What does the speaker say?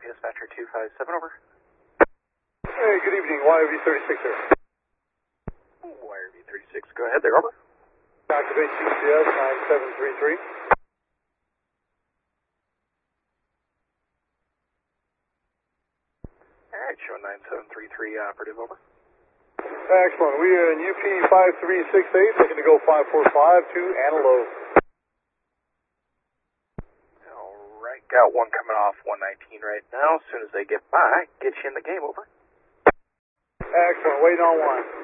Dispatcher 257, over. Hey, good evening, YRV-36 here. YRV-36, go ahead there, over. Activate GPS 9733. Alright, showing 9733 operative, over. Excellent. We are in UP 5368, looking to go 545 to Antelope. Alright, got one coming off 119 right now. As soon as they get by, get you in the game, over. Excellent. Waiting on one.